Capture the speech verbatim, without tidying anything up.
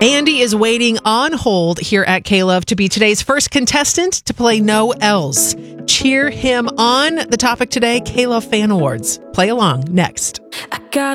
Andy is waiting on hold here at K-Love to be today's first contestant to play No L's. Cheer him on. The topic today, K-Love Fan Awards. Play along next. I got